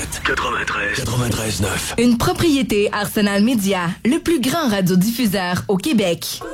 93 9. Une propriété Arsenal Média, le plus grand radiodiffuseur au Québec.